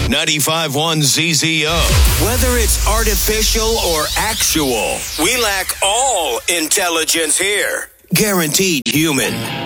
95.1 ZZO. Whether it's artificial or actual, we lack all intelligence here. Guaranteed human.